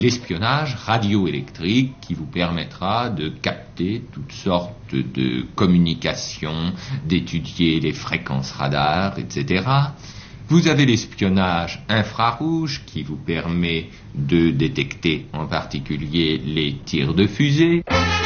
l'espionnage radioélectrique qui vous permettra de capter toutes sortes de communications, d'étudier les fréquences radar, etc. Vous avez l'espionnage infrarouge qui vous permet de détecter en particulier les tirs de fusée.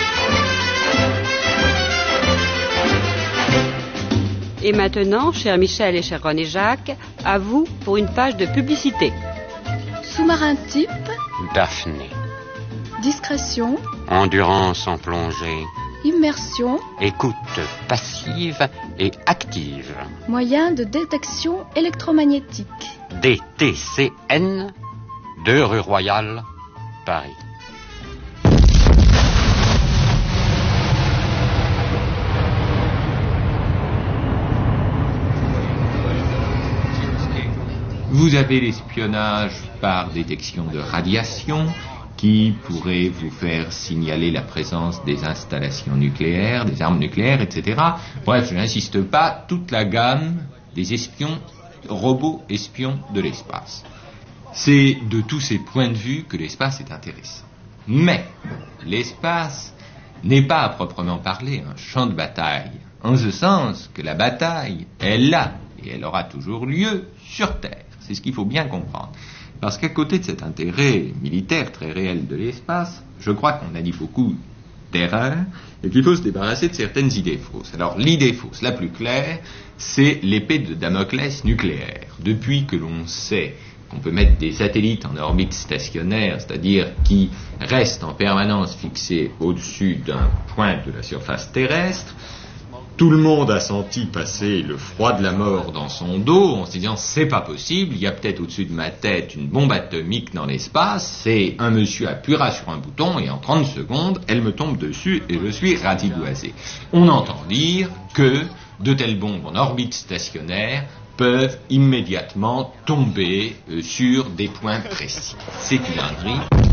Et maintenant, cher Michel et cher René Jacques, à vous pour une page de publicité. Sous-marin type Daphné. Discrétion. Endurance en plongée. Immersion. Écoute passive et active. Moyen de détection électromagnétique. DTCN, 2 rue Royale, Paris. Vous avez l'espionnage par détection de radiation qui pourrait vous faire signaler la présence des installations nucléaires, des armes nucléaires, etc. Bref, je n'insiste pas, toute la gamme des espions, robots espions de l'espace. C'est de tous ces points de vue que l'espace est intéressant. Mais l'espace n'est pas à proprement parler un champ de bataille, en ce sens que la bataille est là et elle aura toujours lieu sur Terre. C'est ce qu'il faut bien comprendre. Parce qu'à côté de cet intérêt militaire très réel de l'espace, je crois qu'on a dit beaucoup d'erreurs et qu'il faut se débarrasser de certaines idées fausses. Alors l'idée fausse la plus claire, c'est l'épée de Damoclès nucléaire. Depuis que l'on sait qu'on peut mettre des satellites en orbite stationnaire, c'est-à-dire qui restent en permanence fixés au-dessus d'un point de la surface terrestre, tout le monde a senti passer le froid de la mort dans son dos en se disant c'est pas possible, il y a peut-être au-dessus de ma tête une bombe atomique dans l'espace, c'est un monsieur appuiera sur un bouton et en 30 secondes elle me tombe dessus et je suis ratiboisé. On entend dire que de telles bombes en orbite stationnaire peuvent immédiatement tomber sur des points précis. C'est une dinguerie.